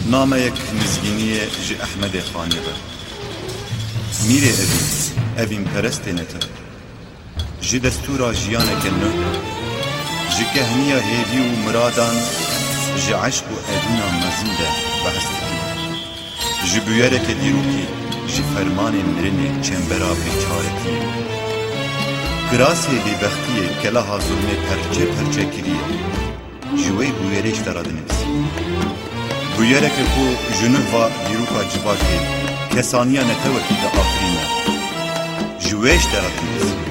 نامەیەک مزگینیە ji Ehmedê Xanê ve. Mîrê evîn perestê netin. Ji destûra jiyaneke nû, ji kehniya hêvî û miradan, ji eşq û edîna mezin de behs dikin. Ji bûyereke dîrokî, ji fermanê mirinê çembera bêçaretiyê. Kirasê bêbextiyê kelaha zulmê perçe perçe kiriye. Ji wê bûyerê ji te re dinivîsî. Bûyereke ku ji nû va dîroka civakê kesaniya netewekî de afirîne. Ji wê ji te re dinivîsî.